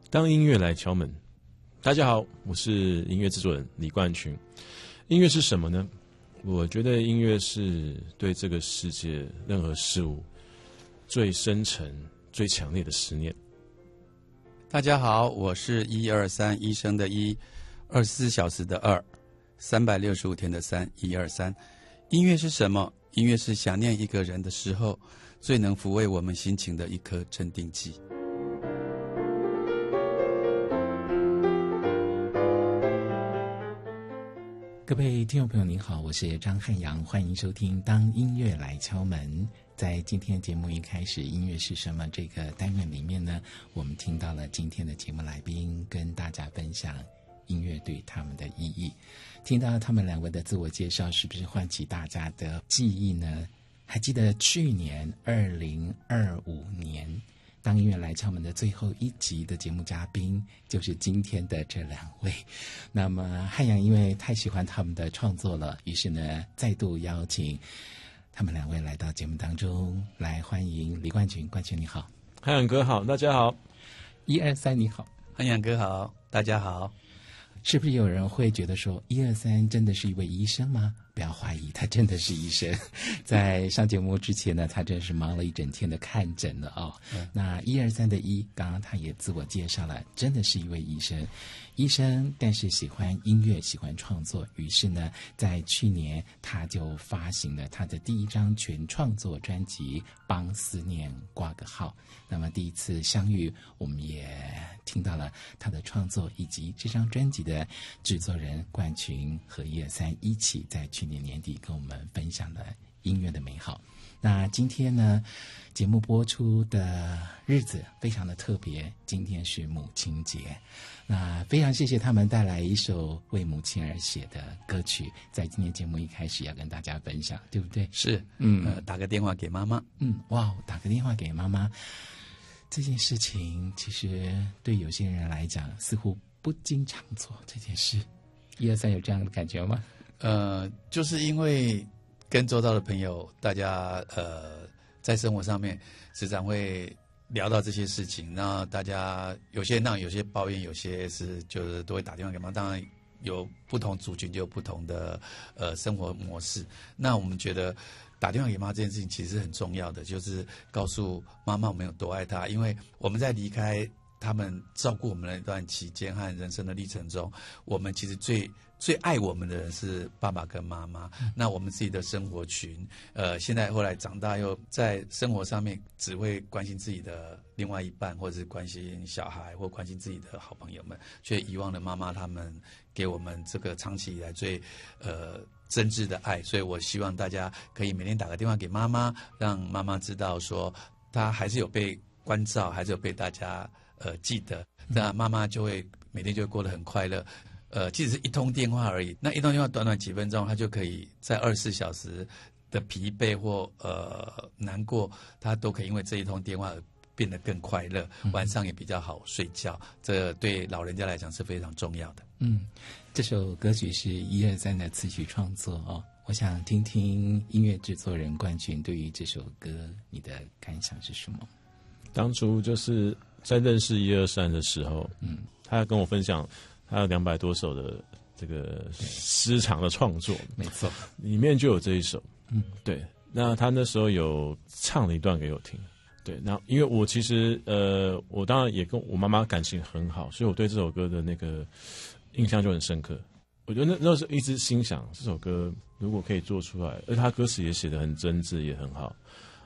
当音乐来敲门。大家好，我是音乐制作人李冠群。音乐是什么呢？我觉得音乐是对这个世界任何事物最深沉、最强烈的思念。 大家好，我是123医生的1，24小时的2，365天的3，123。音乐是什么？音乐是想念一个人的时候，最能抚慰我们心情的一颗镇定剂。 各位听众朋友您好，我是张汉阳，欢迎收听当音乐来敲门。在今天节目一开始，音乐是什么这个单元里面呢，我们听到了今天的节目来宾跟大家分享音乐对他们的意义。听到他们两位的自我介绍，是不是唤起大家的记忆呢？还记得去年2025年当音乐来敲门的最后一集的节目嘉宾就是今天的这两位。那么汉阳因为太喜欢他们的创作了，于是呢再度邀请他们两位来到节目当中来。欢迎李冠群，冠群你好。 汉阳哥好，大家好。 123你好。 汉阳哥好，大家好。 是不是有人会觉得说123真的是一位医生吗？不要怀疑，他真的是医生。在上节目之前呢，他真是忙了一整天的看诊了哦。那123的1，刚刚他也自我介绍了，真的是一位医生。医生，但是喜欢音乐，喜欢创作，于是呢，在去年他就发行了他的第一张全创作专辑《帮思念挂个号》。那么第一次相遇，我们也听到了他的创作，以及这张专辑的制作人冠群和123一起在去年年底跟我们分享了音乐的美好。那今天呢，节目播出的日子非常的特别，今天是母亲节。那非常谢谢他们带来一首为母亲而写的歌曲，在今天节目一开始要跟大家分享，对不对？ 是，打个电话给妈妈。 哇，打个电话给妈妈，这件事情其实对有些人来讲似乎不经常做这件事。123有这样的感觉吗？ 就是因为跟周遭的朋友，大家在生活上面时常会聊到这些事情，那大家有些抱怨，有些是就是都会打电话给妈妈。当然有不同族群就有不同的生活模式。那我们觉得打电话给妈妈这件事情其实是很重要的，就是告诉妈妈我们有多爱她，因为我们在离开他们照顾我们的一段期间和人生的历程中，我们其实最爱我们的人是爸爸跟妈妈。那我们自己的生活群，现在后来长大又在生活上面只会关心自己的另外一半，或者是关心小孩，或关心自己的好朋友们，却遗忘了妈妈他们给我们这个长期以来最真挚的爱。所以我希望大家可以每天打个电话给妈妈，让妈妈知道说她还是有被关照，还是有被大家记得，那妈妈就会每天就会过得很快乐。即使是一通电话而已，那一通电话短短几分钟，他就可以在24小时的疲惫或难过，他都可以因为这一通电话而变得更快乐，晚上也比较好睡觉。这对老人家来讲是非常重要的。 这首歌曲是123的词曲创作哦。我想听听音乐制作人冠群对于这首歌你的感想是什么？ 当初就是在认识123的时候，他跟我分享他有200多首的这个诗长的创作， 没错， 里面就有这一首。对，那他那时候有唱了一段给我听。对，那因为我其实我当然也跟我妈妈感情很好，所以我对这首歌的那个印象就很深刻。我觉得那时候一直心想，这首歌如果可以做出来，而他歌词也写得很真挚，也很好，